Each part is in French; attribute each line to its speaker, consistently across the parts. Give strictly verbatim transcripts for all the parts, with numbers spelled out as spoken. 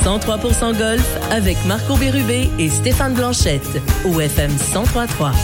Speaker 1: cent trois pour cent Golf avec Marco Bérubé et Stéphane Blanchette au F M cent trois virgule trois.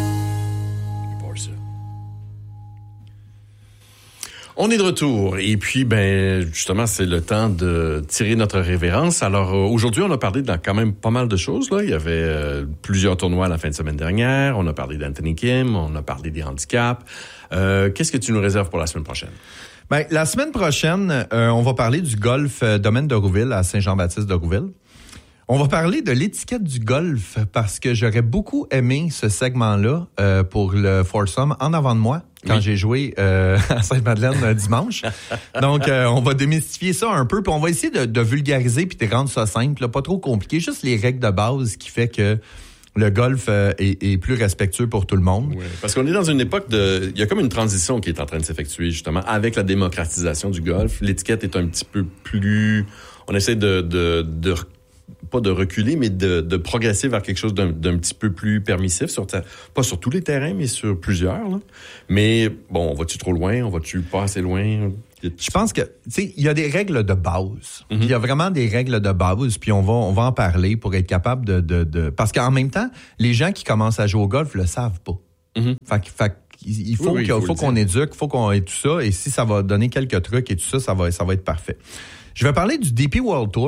Speaker 2: On est de retour et puis ben justement c'est le temps de tirer notre révérence. Alors euh, aujourd'hui on a parlé de quand même pas mal de choses là. Il y avait euh, plusieurs tournois la fin de semaine dernière. On a parlé d'Anthony Kim, on a parlé des handicaps. Euh, qu'est-ce que tu nous réserves pour la semaine prochaine?
Speaker 3: Ben la semaine prochaine euh, on va parler du golf euh, domaine de Rouville à Saint-Jean-Baptiste de Rouville. On va parler de l'étiquette du golf parce que j'aurais beaucoup aimé ce segment-là euh, pour le foursome en avant de moi quand oui. j'ai joué euh, à Sainte-Madeleine euh, dimanche. Donc, euh, on va démystifier ça un peu puis on va essayer de, de vulgariser puis de rendre ça simple, là, pas trop compliqué, juste les règles de base qui fait que le golf euh, est, est plus respectueux pour tout le monde.
Speaker 2: Oui, parce qu'on est dans une époque de... Il y a comme une transition qui est en train de s'effectuer, justement, avec la démocratisation du golf. L'étiquette est un petit peu plus... On essaie de... de, de pas de reculer, mais de, de progresser vers quelque chose d'un, d'un petit peu plus permissif, sur ta, pas sur tous les terrains, mais sur plusieurs. Là. Mais bon, on va-tu trop loin? On va-tu pas assez loin?
Speaker 3: Je pense que, tu sais, il y a des règles de base. Mm-hmm. Il y a vraiment des règles de base, puis on va, on va en parler pour être capable de, de, de... Parce qu'en même temps, les gens qui commencent à jouer au golf le savent pas. Mm-hmm. Fait, fait il faut, oui, oui, qu'il, faut, faut qu'on éduque, il faut qu'on ait tout ça, et si ça va donner quelques trucs et tout ça, ça va, ça va être parfait. Je vais parler du D P World Tour.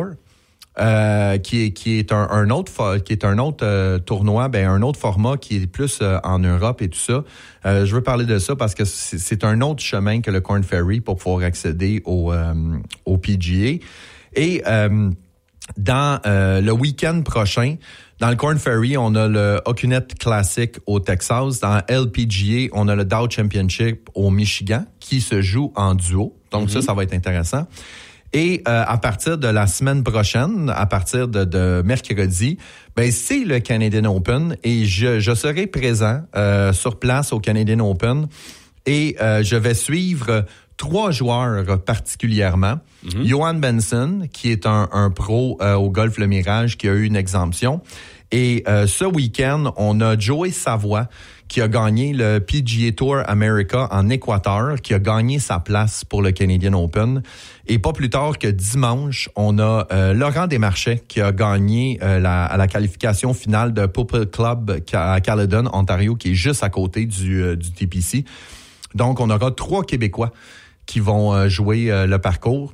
Speaker 3: Euh, qui est qui est un, un autre qui est un autre euh, tournoi, ben un autre format qui est plus euh, en Europe et tout ça. Euh, je veux parler de ça parce que c'est, c'est un autre chemin que le Korn Ferry pour pouvoir accéder au euh, au P G A. Et euh, dans euh, le week-end prochain, dans le Korn Ferry, on a le Ocunet Classic au Texas. Dans L P G A, on a le Dow Championship au Michigan qui se joue en duo. Donc mm-hmm. ça, ça va être intéressant. Et euh, à partir de la semaine prochaine, à partir de, de mercredi, ben c'est le Canadian Open et je, je serai présent euh, sur place au Canadian Open et euh, je vais suivre trois joueurs particulièrement. Mm-hmm. Johan Benson, qui est un, un pro euh, au Golf Le Mirage, qui a eu une exemption. Et euh, ce week-end, on a Joey Savoie, qui a gagné le P G A Tour America en Équateur, qui a gagné sa place pour le Canadian Open. Et pas plus tard que dimanche, on a euh, Laurent Desmarchais, qui a gagné euh, la, à la qualification finale de Purple Club à Caledon, Ontario, qui est juste à côté du, euh, du T P C. Donc, on aura trois Québécois qui vont euh, jouer euh, le parcours.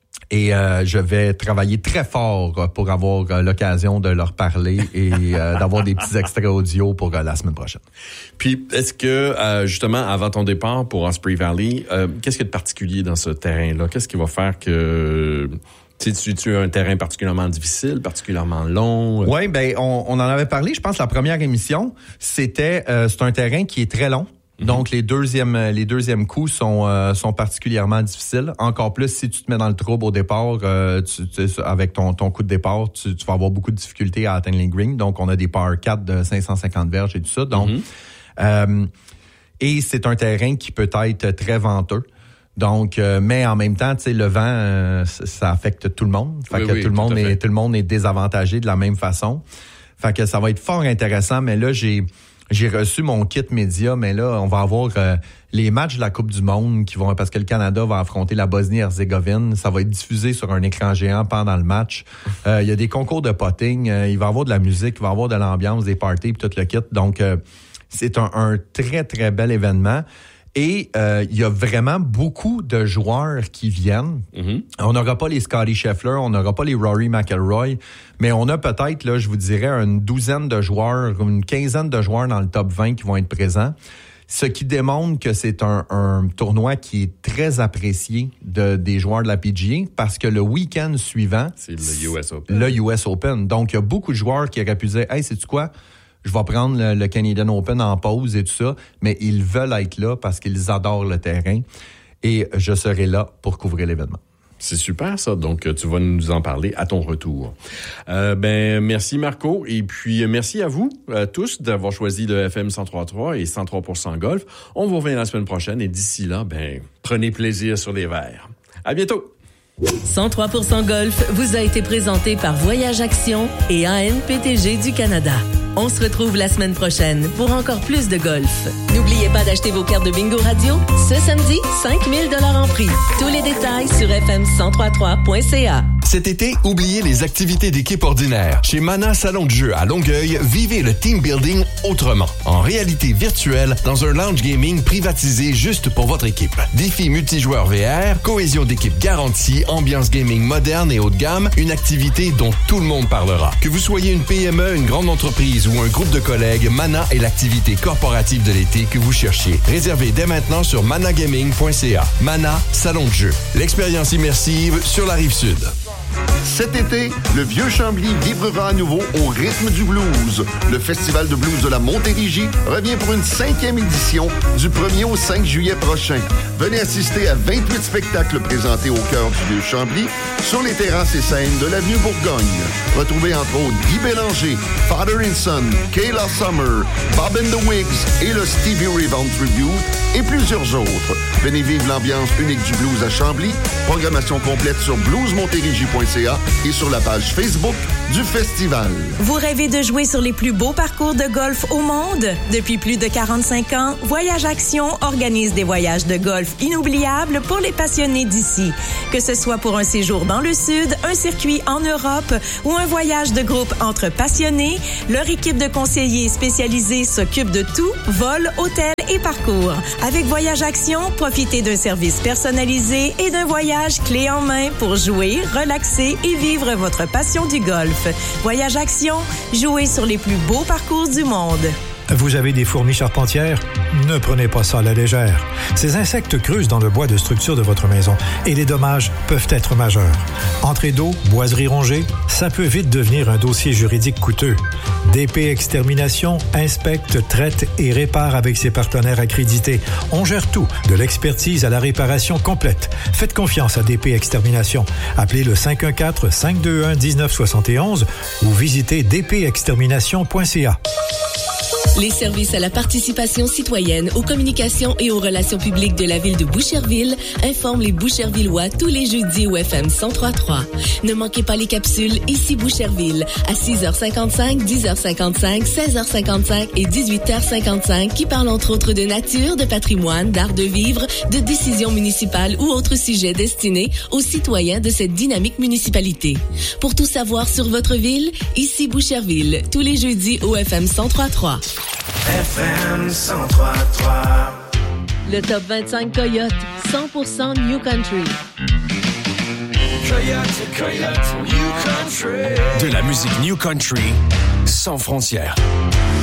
Speaker 3: Et euh, je vais travailler très fort pour avoir euh, l'occasion de leur parler et euh, d'avoir des petits extraits audio pour euh, la semaine prochaine.
Speaker 2: Puis, est-ce que, euh, justement, avant ton départ pour Osprey Valley, euh, qu'est-ce qu'il y a de particulier dans ce terrain-là? Qu'est-ce qui va faire que... Tu sais, tu as un terrain particulièrement difficile, particulièrement long?
Speaker 3: Oui, ben on, on en avait parlé, je pense, la première émission. C'était euh, c'est un terrain qui est très long. Donc, les deuxièmes, les deuxièmes coups sont, euh, sont particulièrement difficiles. Encore plus si tu te mets dans le trouble au départ, euh, tu, tu, avec ton, ton coup de départ, tu, tu vas avoir beaucoup de difficultés à atteindre les greens. Donc, on a des par quatre de cinq cent cinquante verges et tout ça. Donc, mm-hmm. euh, et c'est un terrain qui peut être très venteux. Donc, euh, mais en même temps, tu sais, le vent, euh, ça affecte tout le monde. Fait oui, que oui, tout le monde est, tout le monde est désavantagé de la même façon. Fait que ça va être fort intéressant. Mais là, j'ai, J'ai reçu mon kit média, mais là, on va avoir euh, les matchs de la Coupe du Monde qui vont, parce que le Canada va affronter la Bosnie-Herzégovine. Ça va être diffusé sur un écran géant pendant le match. Euh, il y a des concours de putting. Euh, il va y avoir de la musique, il va y avoir de l'ambiance, des parties, puis tout le kit. Donc, euh, c'est un, un très, très bel événement. Et euh, il y a vraiment beaucoup de joueurs qui viennent. Mm-hmm. On n'aura pas les Scottie Scheffler, on n'aura pas les Rory McIlroy, mais on a peut-être, là, je vous dirais, une douzaine de joueurs, une quinzaine de joueurs dans le top vingt qui vont être présents. Ce qui démontre que c'est un, un tournoi qui est très apprécié de, des joueurs de la P G A parce que le week-end suivant,
Speaker 2: c'est le U S Open.
Speaker 3: Le U S Open. Donc, il y a beaucoup de joueurs qui auraient pu dire « Hey, sais-tu quoi? Je vais prendre le, le Canadian Open en pause et tout ça. » Mais ils veulent être là parce qu'ils adorent le terrain. Et je serai là pour couvrir l'événement.
Speaker 2: C'est super, ça. Donc, tu vas nous en parler à ton retour. Euh, ben, merci, Marco. Et puis, merci à vous, à tous, d'avoir choisi le F M cent trois virgule trois et cent trois pour cent Golf. On vous revient la semaine prochaine. Et d'ici là, ben, prenez plaisir sur les verres. À bientôt!
Speaker 1: cent trois pour cent Golf vous a été présenté par Voyage Action et A N P T G du Canada. On se retrouve la semaine prochaine pour encore plus de golf. N'oubliez pas d'acheter vos cartes de Bingo Radio. Ce samedi, cinq mille dollars en prix. Tous les détails sur f m cent trois virgule trois point c a.
Speaker 4: Cet été, oubliez les activités d'équipe ordinaires. Chez Mana Salon de jeu à Longueuil, vivez le team building autrement. En réalité virtuelle, dans un lounge gaming privatisé juste pour votre équipe. Défis multijoueurs V R, cohésion d'équipe garantie, ambiance gaming moderne et haut de gamme, une activité dont tout le monde parlera. Que vous soyez une P M E, une grande entreprise ou un groupe de collègues, Mana est l'activité corporative de l'été que vous cherchiez. Réservez dès maintenant sur managaming point c a. Mana Salon de jeu. L'expérience immersive sur la Rive-Sud.
Speaker 5: Cet été, le Vieux-Chambly vibrera à nouveau au rythme du blues. Le Festival de blues de la Montérégie revient pour une cinquième édition du premier au cinq juillet prochain. Venez assister à vingt-huit spectacles présentés au cœur du Vieux-Chambly sur les terrasses et scènes de l'avenue Bourgogne. Retrouvez entre autres Guy Bélanger, Father and Son, Kayla Summer, Bob and the Wigs et le Stevie Ray Vaughan Tribute et plusieurs autres. Venez vivre l'ambiance unique du blues à Chambly. Programmation complète sur blues montérégie point c a et sur la page Facebook du festival.
Speaker 6: Vous rêvez de jouer sur les plus beaux parcours de golf au monde? Depuis plus de quarante-cinq ans, Voyage Action organise des voyages de golf inoubliables pour les passionnés d'ici. Que ce soit pour un séjour dans le Sud, un circuit en Europe ou un voyage de groupe entre passionnés, leur équipe de conseillers spécialisés s'occupe de tout, vol, hôtel et parcours. Avec Voyage Action, profitez d'un service personnalisé et d'un voyage clé en main pour jouer, relaxer et vivre votre passion du golf. Voyage Action, jouez sur les plus beaux parcours du monde.
Speaker 7: Vous avez des fourmis charpentières? Ne prenez pas ça à la légère. Ces insectes creusent dans le bois de structure de votre maison et les dommages peuvent être majeurs. Entrée d'eau, boiserie rongée, ça peut vite devenir un dossier juridique coûteux. D P Extermination inspecte, traite et répare avec ses partenaires accrédités. On gère tout, de l'expertise à la réparation complète. Faites confiance à D P Extermination. Appelez le cinq un quatre, cinq deux un, un neuf sept un ou visitez d p extermination point c a.
Speaker 1: Les services à la participation citoyenne, aux communications et aux relations publiques de la ville de Boucherville informent les Bouchervillois tous les jeudis au F M cent trois point trois. Ne manquez pas les capsules Ici Boucherville à six heures cinquante-cinq, dix heures cinquante-cinq, seize heures cinquante-cinq et dix-huit heures cinquante-cinq qui parlent entre autres de nature, de patrimoine, d'art de vivre, de décisions municipales ou autres sujets destinés aux citoyens de cette dynamique municipalité. Pour tout savoir sur votre ville, Ici Boucherville, tous les jeudis au F M cent trois point trois.
Speaker 8: F M cent trois point trois.
Speaker 1: Le top vingt-cinq Coyote, cent pour cent New Country.
Speaker 8: Coyote, Coyote, New Country.
Speaker 4: De la musique New Country sans frontières.